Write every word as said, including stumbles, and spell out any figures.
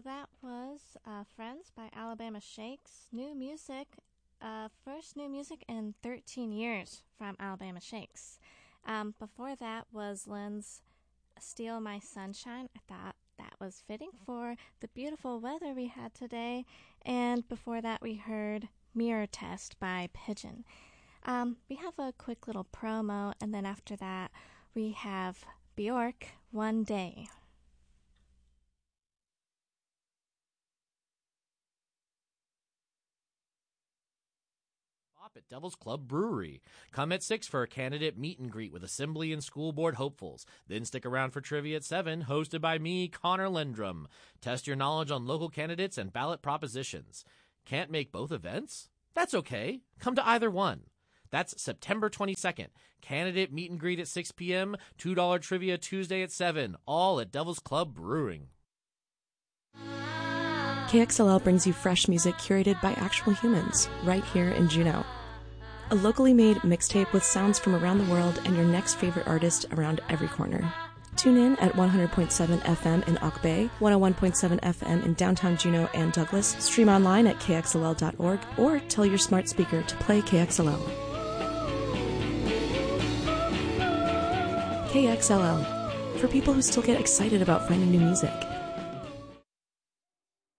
that was uh, Friends by Alabama Shakes. New music, uh, first new music in thirteen years from Alabama Shakes. Um, before that was Lynn's Steal My Sunshine. I thought that was fitting for the beautiful weather we had today. And before that we heard Mirror Test by Pigeon. Um, we have a quick little promo, and then after that we have Bjork, One Day. At Devil's Club Brewery. Come at six for a candidate meet and greet with Assembly and School Board hopefuls. Then stick around for trivia at seven, hosted by me, Connor Lendrum. Test your knowledge on local candidates and ballot propositions. Can't make both events? That's okay. Come to either one. That's September twenty-second. Candidate meet and greet at six p.m., two dollars trivia Tuesday at seven, all at Devil's Club Brewing. K X L L brings you fresh music curated by actual humans, right here in Juneau. A locally made mixtape with sounds from around the world and your next favorite artist around every corner. Tune in at one hundred point seven F M in Auk Bay, one oh one point seven F M in downtown Juneau and Douglas. Stream online at K X L L dot org or tell your smart speaker to play K X L L. K X L L, for people who still get excited about finding new music.